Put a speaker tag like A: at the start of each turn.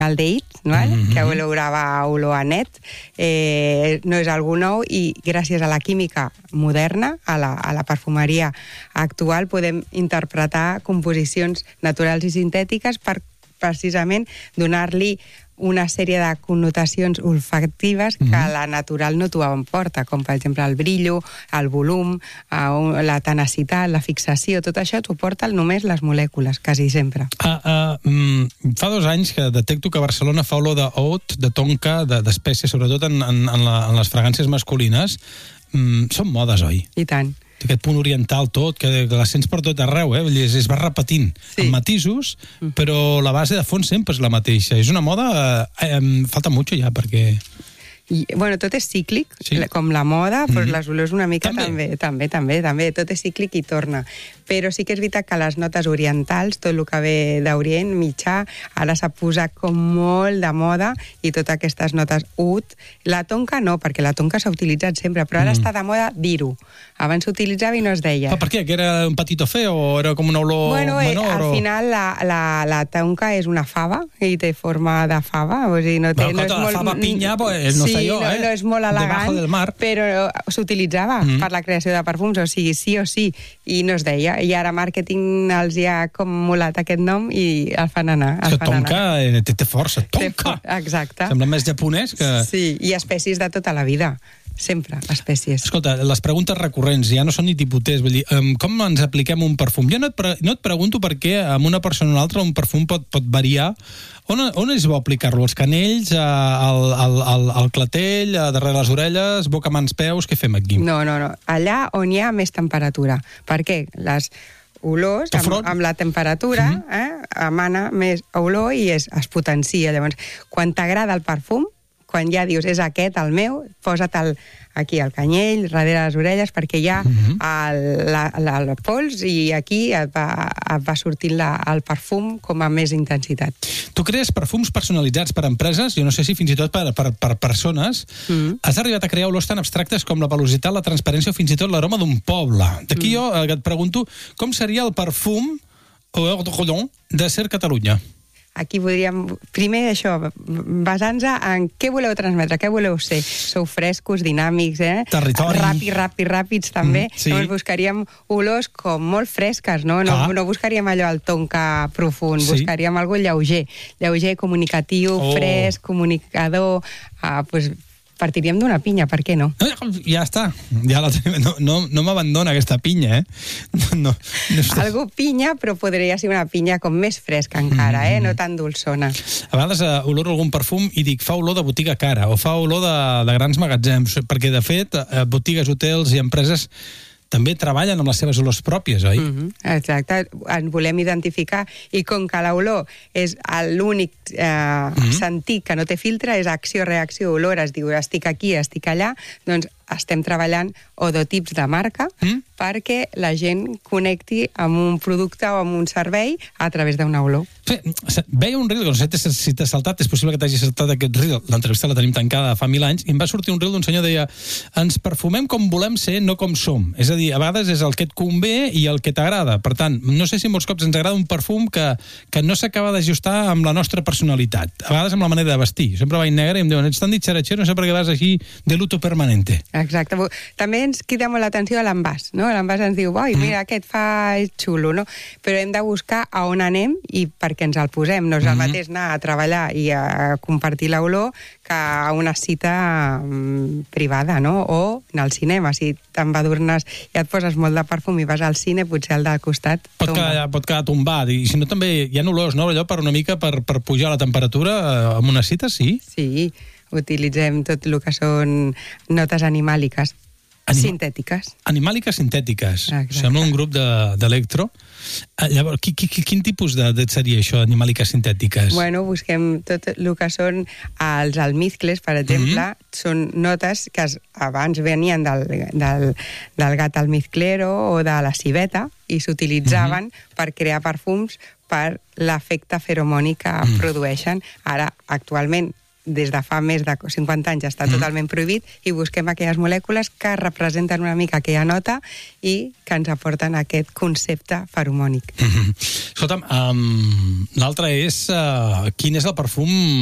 A: formaldehid, que olorava olor a net, no és algú nou i gràcies a la química moderna, a la perfumeria actual, podem interpretar composicions naturals i sintètiques per precisament donar-li una sèrie de connotacions olfactives que la natural no t'ho emporta, com per exemple el brillo, el volum, la tenacitat, la fixació, tot això t'ho porta només les molècules, quasi sempre.
B: Fa 2 anys que detecto que a Barcelona fa olor d'oud, de tonka, d'espècies, sobretot en les fragàncies masculines. Són modes, oi?
A: I tant.
B: Aquest punt oriental tot, que la sents per tot arreu, es va repetint amb matisos, però la base de fons sempre és la mateixa. És una moda, falta mucho ja, perquè...
A: Bueno, tot és cíclic, com la moda, però les olors una mica també. Tot és cíclic i torna. Però sí que és veritat que les notes orientals, tot el que ve d'Orient Mitjà, ara s'ha posat com molt de moda i totes aquestes notes oud. La tonka no, perquè la tonka s'ha utilitzat sempre, però ara està de moda dir-ho. Abans s'utilitzava i no es deia.
B: Per què? Que era un petit fe o era com una olor menor?
A: Al final la tonka és una fava i té forma de fava.
B: La fava pinya, no sé jo,
A: no és molt elegant, però s'utilitzava per la creació de perfums, o sigui, sí o sí, i no es deia. I ara màrqueting els hi ha com molat aquest nom i el fan anar.
B: Tonka té força, tonka!
A: Exacte.
B: Sembla més japonès que...
A: Sí, i espècies de tota la vida. Sempre, espècies.
B: Escolta, les preguntes recurrents ja no són ni tipoters, vull dir, com ens apliquem un perfum? Jo no et pregunto per què amb una persona o una altra un perfum pot variar. On és bo aplicar-lo? Els canells, al clatell, darrere les orelles, boca, mans, peus, què fem aquí?
A: No. Allà on hi ha més temperatura. Per què? Les olors, amb la temperatura, emana més olor i es potencia. Llavors, quan t'agrada el perfum, quan ja dius, és aquest el meu, posa't aquí al canyell, darrere les orelles, perquè hi ha el pols i aquí et va sortint el perfum com a més intensitat.
B: Tu crees perfums personalitzats per empreses, jo no sé si fins i tot per persones. Has arribat a crear olors tan abstractes com la velocitat, la transparència o fins i tot l'aroma d'un poble. D'aquí jo et pregunto com seria el perfum de Ser Catalunya.
A: Aquí podríem, primer això, basant-nos en què voleu transmetre, què voleu ser. Sou frescos, dinàmics,
B: territori.
A: Ràpids també. Llavors buscaríem olors com molt fresques, no buscaríem allò al tonka profund, buscaríem algo lleuger, comunicatiu, fresc, comunicador, partiríem d'una pinya, per què no?
B: Ja està, no m'abandona aquesta pinya,
A: Algo pinya, però podria ser una pinya com més fresca encara, no tan dolçona.
B: A vegades oloro algun perfum i dic, fa olor de botiga cara, o fa olor de grans magatzems, perquè de fet, botigues, hotels i empreses també treballen amb les seves olors pròpies, oi?
A: Exacte, ens volem identificar i com que l'olor és l'únic sentit que no té filtre, és acció-reacció, olor, es diu estic aquí, estic allà, doncs estem treballant odotips de marca perquè la gent connecti amb un producte o amb un servei a través d'una olor.
B: Veia un reel, no sé si t'has saltat, és possible que t'hagis saltat aquest reel, l'entrevista la tenim tancada fa 1000 anys, i em va sortir un reel d'un senyor que deia, ens perfumem com volem ser, no com som. És a dir, a vegades és el que et convé i el que t'agrada. Per tant, no sé si molts cops ens agrada un perfum que no s'acaba d'ajustar amb la nostra personalitat. A vegades amb la manera de vestir. Sempre vaig negre i em diuen, ets tan ditxaratxero, no sé per què vas així de luto permanente.
A: Exacte. També ens crida molt l'atenció a l'envàs, no? L'envàs ens diu, mira, aquest fa xulo, no? Però hem de buscar a on anem i per què ens el posem. No és el mateix anar a treballar i a compartir l'olor que a una cita privada, no? O anar al cinema. Si t'embadurnes i et poses molt de perfum i vas al cine, potser el del costat tomba.
B: Pot quedar tombat. I si no, també hi ha olors, no? Allò per una mica per pujar la temperatura amb una cita, sí?
A: Sí. Utilitzem tot el que són notes animàliques, sintètiques.
B: Animàliques sintètiques. Sembla un grup d'electro. Llavors, quin tipus de seria això, animàliques sintètiques?
A: Bueno, busquem tot el que són els almizcles, per exemple, són notes que abans venien del gat almizclero o de la civeta i s'utilitzaven per crear perfums per l'efecte feromònic que produeixen. Ara, actualment, des de fa més de 50 anys està totalment prohibit, i busquem aquelles molècules que representen una mica aquella nota i que ens aporten aquest concepte feromònic.
B: Escolta'm, l'altre és quin és el perfum